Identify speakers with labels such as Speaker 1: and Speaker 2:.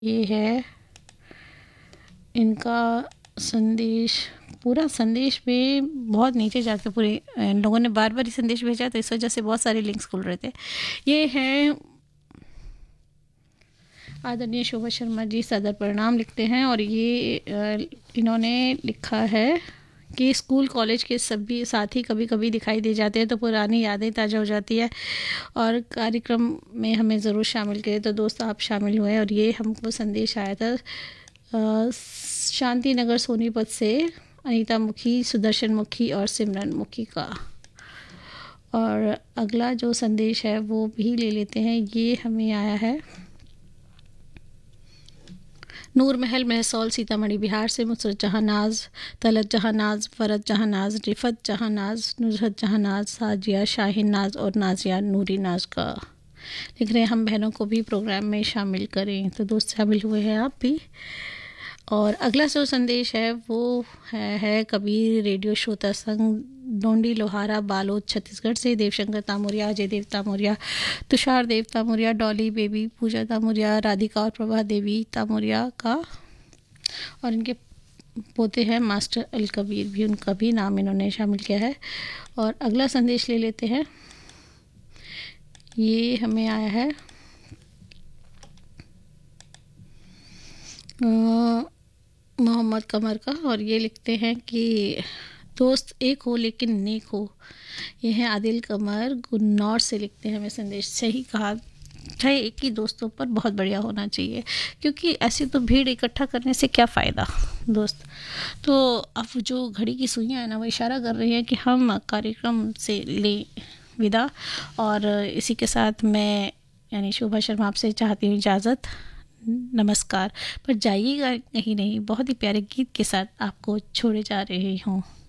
Speaker 1: ये है इनका संदेश। पूरा संदेश में बहुत नीचे जाके पूरे इन लोगों ने बार बार ही संदेश भेजा, तो इस वजह से बहुत सारे लिंक्स खुल रहे थे। ये है आदरणीय शोभा शर्मा जी, सदर प्रणाम लिखते हैं। और ये इन्होंने लिखा है कि स्कूल कॉलेज के सभी साथी कभी कभी दिखाई दे जाते हैं तो पुरानी यादें ताज़ा हो जाती है और कार्यक्रम में हमें ज़रूर शामिल करें। तो दोस्त आप शामिल हुए और ये हमको संदेश आया था शांति नगर सोनीपत से अनीता मुखी, सुदर्शन मुखी और सिमरन मुखी का। और अगला जो संदेश है वो भी ले लेते हैं। ये हमें आया है नूर महल महसौल सीतामढ़ी बिहार से मुसरत जहानाज, तलत जहानाज, फरत जहानाज, रिफत जहानाज, नुजरत जहानाज, साजिया शाहीन नाज और नाजिया नूरी नाज का लिख रहे हैं हम बहनों को भी प्रोग्राम में शामिल करें। तो दोस्त शामिल हुए हैं आप भी। और अगला जो संदेश है वो है कबीर रेडियो श्रोता संघ डोंडी लोहारा बालोद छत्तीसगढ़ से देवशंकर तामुरिया, अजय देव तामुरिया, तुषार देव तामुरिया, डॉली बेबी, पूजा तामुरिया, राधिका और प्रभा देवी तामुरिया का। और इनके पोते हैं मास्टर अल कबीर भी, उनका भी नाम इन्होंने शामिल किया है। और अगला संदेश ले लेते हैं। ये हमें आया है मोहम्मद कमर का। और ये लिखते हैं कि दोस्त एक हो लेकिन नेक हो। ये है आदिल कमर गुन्नौर से लिखते हैं हमें संदेश। सही कहा, चाहे एक ही दोस्तों पर बहुत बढ़िया होना चाहिए, क्योंकि ऐसी तो भीड़ इकट्ठा करने से क्या फ़ायदा दोस्त। तो अब जो घड़ी की सुइयाँ हैं ना वो इशारा कर रही हैं कि हम कार्यक्रम से लें विदा। और इसी के साथ मैं यानी शोभा शर्मा आपसे चाहती हूँ इजाज़त। नमस्कार। पर जाइएगा कहीं नहीं, बहुत ही प्यारे गीत के साथ आपको छोड़े जा रही हूँ।